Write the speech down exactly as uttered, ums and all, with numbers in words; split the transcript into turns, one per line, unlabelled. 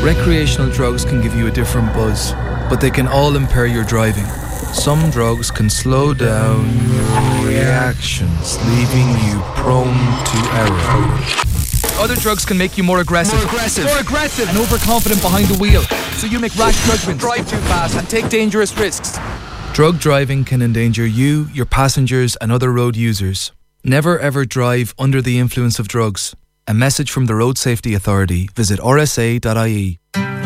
Recreational drugs can give you a different buzz, but they can all impair your driving. Some drugs can slow down your reactions, leaving you prone to error. Other drugs can make you more aggressive.
More aggressive.
More aggressive. And overconfident behind the wheel. So you make rash judgments, drive too fast, and take dangerous risks. Drug driving can endanger you, your passengers, and other road users. Never ever drive under the influence of drugs. A message from the Road Safety Authority. Visit r s a dot i e.